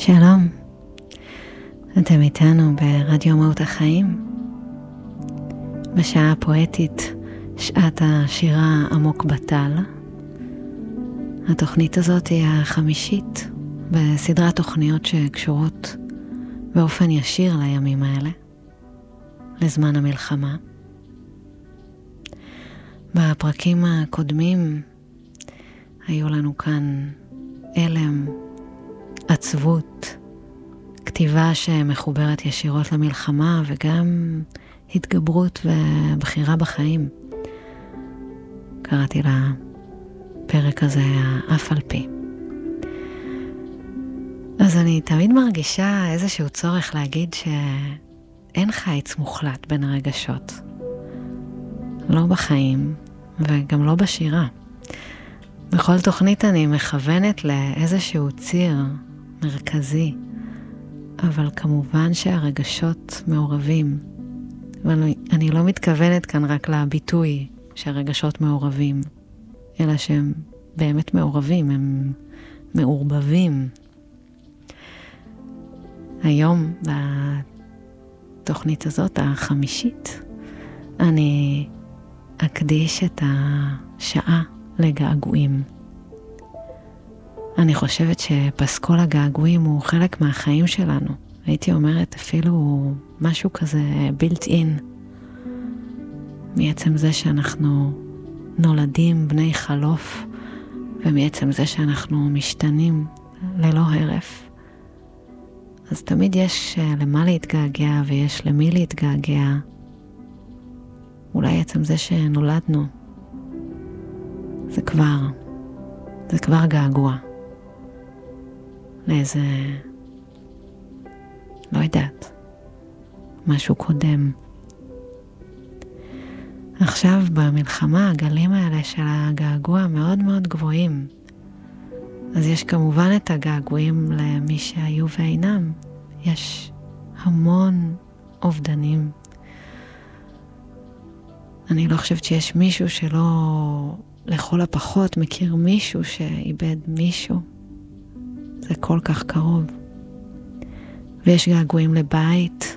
שלום, אתם איתנו ברדיו מהות החיים, בשעה הפואטית, שעת השירה עמוק בטל. התוכנית הזאת היא החמישית בסדרת תוכניות שקשורות באופן ישיר לימים האלה, לזמן המלחמה. בפרקים הקודמים היו לנו כאן אלם, עצבות, כתיבה שמחוברת ישירות למלחמה וגם התגברות ובחירה בחיים. קראתי לפרק הזה אף על פי. אז אני תמיד מרגישה איזשהו צורך להגיד שאין חיץ מוחלט בין הרגשות. לא בחיים וגם לא בשירה. בכל תוכנית אני מכוונת לאיזשהו ציר מרכזי, אבל כמובן שהרגשות מעורבים. אבל אני לא מתכוונת כאן רק לביטוי שהרגשות מעורבים, אלא שהם באמת מעורבים, הם מעורבבים. היום בתוכנית הזאת, החמישית, אני אקדיש את השעה לגעגועים. אני חושבת שפסקול הגעגועים הוא חלק מהחיים שלנו. הייתי אומרת אפילו משהו כזה built in. מעצם זה שאנחנו נולדים בני חלוף, ומעצם זה שאנחנו משתנים ללא הרף. אז תמיד יש למה להתגעגע ויש למי להתגעגע. אולי עצם זה שנולדנו, זה כבר געגוע. לאיזה, לא יודעת, משהו קודם. עכשיו במלחמה הגלים האלה של הגעגוע מאוד מאוד גבוהים. אז יש כמובן את הגעגועים למי שהיו ואינם. יש המון אובדנים. אני לא חושבת שיש מישהו שלא לכל הפחות מכיר מישהו שאיבד מישהו. זה כל כך קרוב. ויש געגועים לבית,